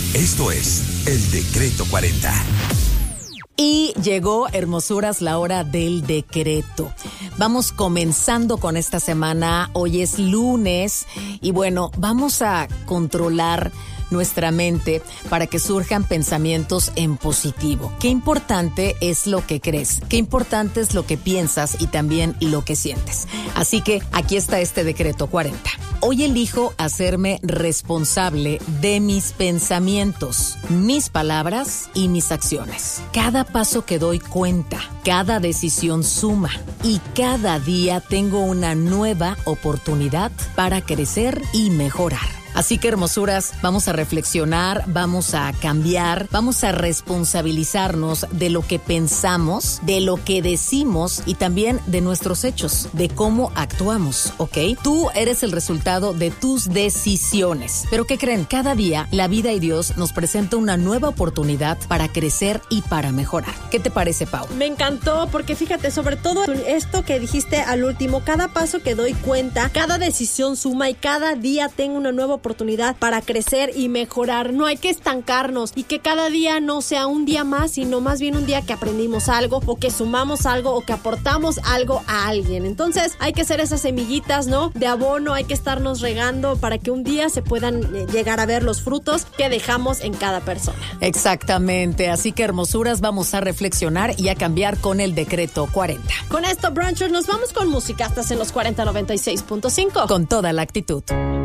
Esto es el Decreto 40. Y llegó, hermosuras, la hora del decreto. Vamos comenzando con esta semana. Hoy es lunes y bueno, vamos a controlar nuestra mente para que surjan pensamientos en positivo. Qué importante es lo que crees, qué importante es lo que piensas y también lo que sientes. Así que aquí está este decreto 40. Hoy elijo hacerme responsable de mis pensamientos, mis palabras y mis acciones. Cada paso que doy cuenta, cada decisión suma y cada día tengo una nueva oportunidad para crecer y mejorar. Así que, hermosuras, vamos a reflexionar, vamos a cambiar, vamos a responsabilizarnos de lo que pensamos, de lo que decimos y también de nuestros hechos, de cómo actuamos, ¿ok? Tú eres el resultado de tus decisiones. Pero ¿qué creen? Cada día la vida y Dios nos presenta una nueva oportunidad para crecer y para mejorar. ¿Qué te parece, Pau? Me encantó porque fíjate, sobre todo esto que dijiste al último, cada paso que doy cuenta, cada decisión suma y cada día tengo una nueva oportunidad para crecer y mejorar. No hay que estancarnos y que cada día no sea un día más, sino más bien un día que aprendimos algo o que sumamos algo o que aportamos algo a alguien. Entonces hay que ser esas semillitas, ¿no? De abono, hay que estarnos regando para que un día se puedan llegar a ver los frutos que dejamos en cada persona. Exactamente, así que, hermosuras, vamos a reflexionar y a cambiar con el decreto 40. Con esto, Brunchers, nos vamos con música. Estás en los 4096.5. Con toda la actitud.